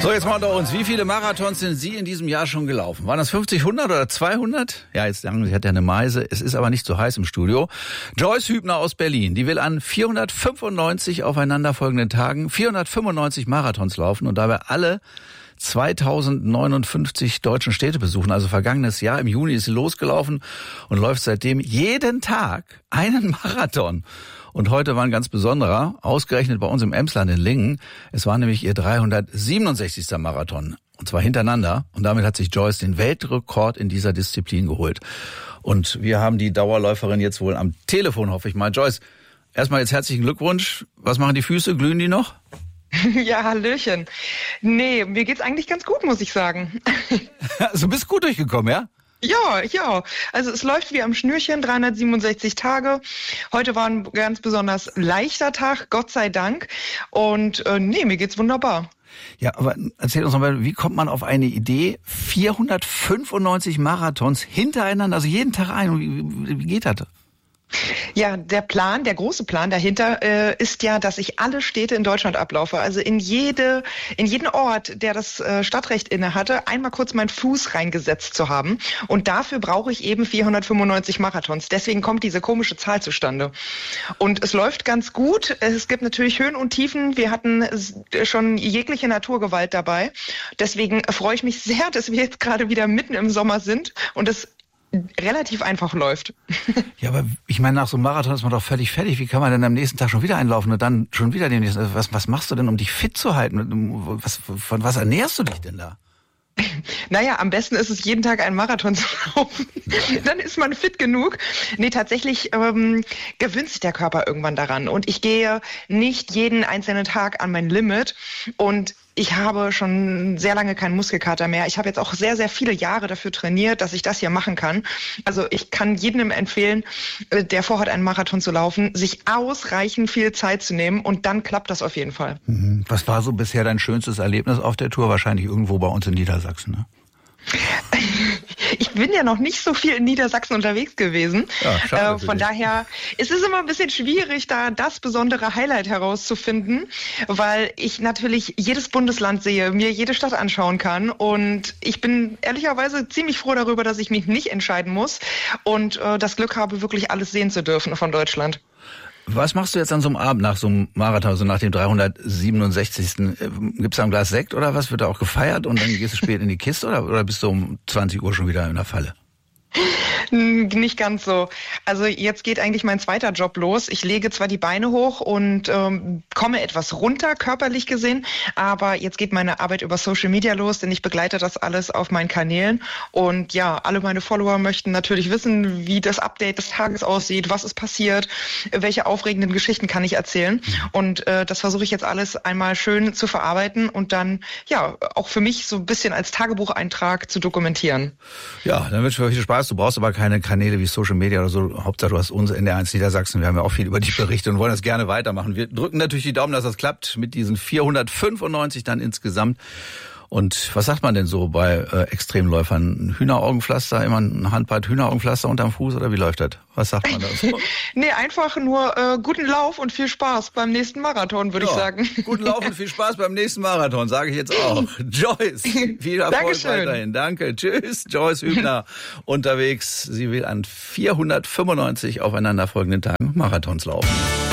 So, jetzt mal unter uns. Wie viele Marathons sind Sie in diesem Jahr schon gelaufen? Waren das 50, 100 oder 200? Ja, jetzt sagen Sie, hat ja eine Meise. Es ist aber nicht so heiß im Studio. Joyce Hübner aus Berlin, die will an 495 aufeinanderfolgenden Tagen 495 Marathons laufen und dabei alle 2059 deutschen Städte besuchen. Also vergangenes Jahr im Juni ist sie losgelaufen und läuft seitdem jeden Tag einen Marathon. Und heute war ein ganz besonderer, ausgerechnet bei uns im Emsland in Lingen. Es war nämlich ihr 367. Marathon. Und zwar hintereinander. Und damit hat sich Joyce den Weltrekord in dieser Disziplin geholt. Und wir haben die Dauerläuferin jetzt wohl am Telefon, hoffe ich mal. Joyce, erstmal jetzt herzlichen Glückwunsch. Was machen die Füße? Glühen die noch? Ja, Hallöchen. Nee, mir geht's eigentlich ganz gut, muss ich sagen. Also bist gut durchgekommen, ja? Ja. Also es läuft wie am Schnürchen, 367 Tage. Heute war ein ganz besonders leichter Tag, Gott sei Dank. Und mir geht's wunderbar. Ja, aber erzähl uns mal, wie kommt man auf eine Idee, 495 Marathons hintereinander, also jeden Tag ein? Wie geht das? Ja, der große Plan dahinter ist ja, dass ich alle Städte in Deutschland ablaufe. Also in jeden Ort, der das Stadtrecht inne hatte, einmal kurz meinen Fuß reingesetzt zu haben. Und dafür brauche ich eben 495 Marathons. Deswegen kommt diese komische Zahl zustande. Und es läuft ganz gut. Es gibt natürlich Höhen und Tiefen. Wir hatten schon jegliche Naturgewalt dabei. Deswegen freue ich mich sehr, dass wir jetzt gerade wieder mitten im Sommer sind und es relativ einfach läuft. Ja, aber ich meine, nach so einem Marathon ist man doch völlig fertig. Wie kann man denn am nächsten Tag schon wieder einlaufen und dann schon wieder den nächsten? Was machst du denn, um dich fit zu halten? Von was ernährst du dich denn da? Naja, am besten ist es, jeden Tag einen Marathon zu laufen. Dann ist man fit genug. Nee, tatsächlich gewöhnt sich der Körper irgendwann daran. Und ich gehe nicht jeden einzelnen Tag an mein Limit. Und ich habe schon sehr lange keinen Muskelkater mehr. Ich habe jetzt auch sehr, sehr viele Jahre dafür trainiert, dass ich das hier machen kann. Also ich kann jedem empfehlen, der vorhat, einen Marathon zu laufen, sich ausreichend viel Zeit zu nehmen und dann klappt das auf jeden Fall. Was war so bisher dein schönstes Erlebnis auf der Tour? Wahrscheinlich irgendwo bei uns in Niedersachsen, ne? Ich bin ja noch nicht so viel in Niedersachsen unterwegs gewesen. Ja, schade, von daher ist es immer ein bisschen schwierig, da das besondere Highlight herauszufinden, weil ich natürlich jedes Bundesland sehe, mir jede Stadt anschauen kann und ich bin ehrlicherweise ziemlich froh darüber, dass ich mich nicht entscheiden muss und das Glück habe, wirklich alles sehen zu dürfen von Deutschland. Was machst du jetzt an so einem Abend nach so einem Marathon, also nach dem 367. Gibt's da ein Glas Sekt oder was? Wird da auch gefeiert und dann gehst du spät in die Kiste oder bist du um 20 Uhr schon wieder in der Falle? Nicht ganz so. Also jetzt geht eigentlich mein zweiter Job los. Ich lege zwar die Beine hoch und komme etwas runter, körperlich gesehen, aber jetzt geht meine Arbeit über Social Media los, denn ich begleite das alles auf meinen Kanälen. Und ja, alle meine Follower möchten natürlich wissen, wie das Update des Tages aussieht, was ist passiert, welche aufregenden Geschichten kann ich erzählen. Und das versuche ich jetzt alles einmal schön zu verarbeiten und dann ja auch für mich so ein bisschen als Tagebucheintrag zu dokumentieren. Ja, dann wünsche ich euch viel Spaß. Du brauchst aber keine Kanäle wie Social Media oder so. Hauptsache du hast uns in der 1 Niedersachsen. Wir haben ja auch viel über dich berichtet und wollen das gerne weitermachen. Wir drücken natürlich die Daumen, dass das klappt mit diesen 495 dann insgesamt. Und was sagt man denn so bei Extremläufern? Hühneraugenpflaster, immer ein Handbreit Hühneraugenpflaster unterm Fuß oder wie läuft das? Was sagt man da so? Nee, einfach nur guten Lauf und viel Spaß beim nächsten Marathon, würde ich sagen. Guten Lauf und viel Spaß beim nächsten Marathon, sage ich jetzt auch. Joyce, viel Erfolg weiterhin. Danke. Tschüss, Joyce Hübner unterwegs. Sie will an 495 aufeinanderfolgenden Tagen Marathons laufen.